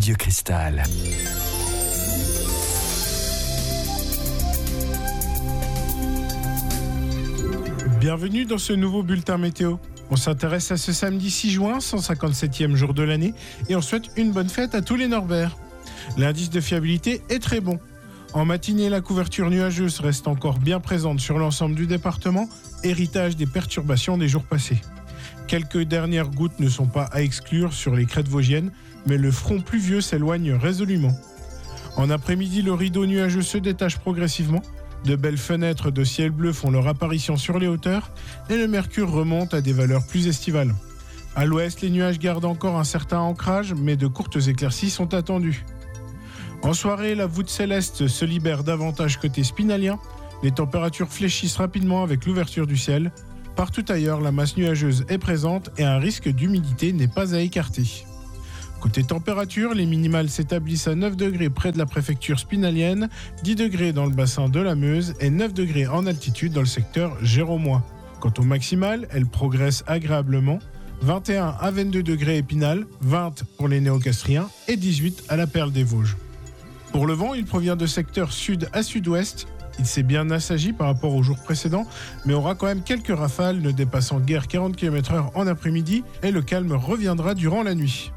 Radio Cristal. Bienvenue dans ce nouveau bulletin météo. On s'intéresse à ce samedi 6 juin, 157e jour de l'année, et on souhaite une bonne fête à tous les Norberts. L'indice de fiabilité est très bon. En matinée, la couverture nuageuse reste encore bien présente sur l'ensemble du département, héritage des perturbations des jours passés. Quelques dernières gouttes ne sont pas à exclure sur les crêtes vosgiennes, mais le front pluvieux s'éloigne résolument. En après-midi, le rideau nuageux se détache progressivement. De belles fenêtres de ciel bleu font leur apparition sur les hauteurs et le mercure remonte à des valeurs plus estivales. À l'ouest, les nuages gardent encore un certain ancrage, mais de courtes éclaircies sont attendues. En soirée, la voûte céleste se libère davantage côté spinalien. Les températures fléchissent rapidement avec l'ouverture du ciel. Partout ailleurs, la masse nuageuse est présente et un risque d'humidité n'est pas à écarter. Côté température, les minimales s'établissent à 9 degrés près de la préfecture spinalienne, 10 degrés dans le bassin de la Meuse et 9 degrés en altitude dans le secteur géromois. Quant aux maximales, elles progressent agréablement. 21 à 22 degrés Épinal, 20 pour les néocastriens et 18 à la Perle des Vosges. Pour le vent, il provient de secteurs sud à sud-ouest. Il s'est bien assagi par rapport aux jours précédents, mais aura quand même quelques rafales ne dépassant guère 40 km/h en après-midi et le calme reviendra durant la nuit.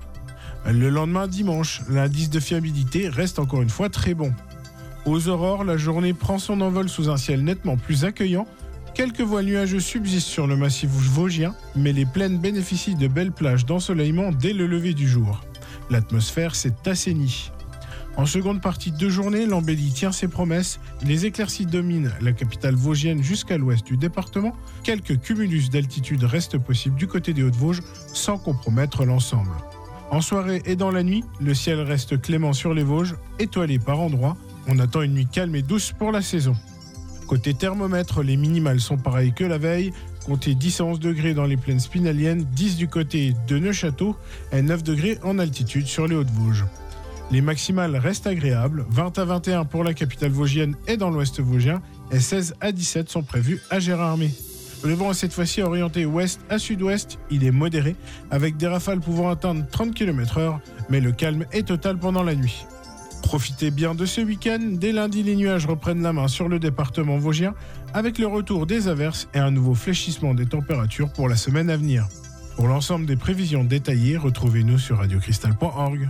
Le lendemain dimanche, l'indice de fiabilité reste encore une fois très bon. Aux aurores, la journée prend son envol sous un ciel nettement plus accueillant. Quelques voiles nuageux subsistent sur le massif vosgien, mais les plaines bénéficient de belles plages d'ensoleillement dès le lever du jour. L'atmosphère s'est assainie. En seconde partie de journée, l'embellie tient ses promesses. Les éclaircies dominent la capitale vosgienne jusqu'à l'ouest du département. Quelques cumulus d'altitude restent possibles du côté des Hauts-de-Vosges sans compromettre l'ensemble. En soirée et dans la nuit, le ciel reste clément sur les Vosges, étoilé par endroits. On attend une nuit calme et douce pour la saison. Côté thermomètre, les minimales sont pareilles que la veille. Comptez 10 à 11 degrés dans les plaines spinaliennes, 10 du côté de Neufchâteau et 9 degrés en altitude sur les Hauts-de-Vosges. Les maximales restent agréables, 20 à 21 pour la capitale vosgienne et dans l'ouest vosgien, et 16 à 17 sont prévus à Gérardmer. Le vent est cette fois-ci orienté ouest à sud-ouest, il est modéré, avec des rafales pouvant atteindre 30 km/h, mais le calme est total pendant la nuit. Profitez bien de ce week-end, dès lundi les nuages reprennent la main sur le département vosgien, avec le retour des averses et un nouveau fléchissement des températures pour la semaine à venir. Pour l'ensemble des prévisions détaillées, retrouvez-nous sur radiocristal.org.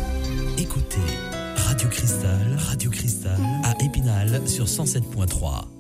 Écoutez Radio Cristal à Épinal sur 107.3.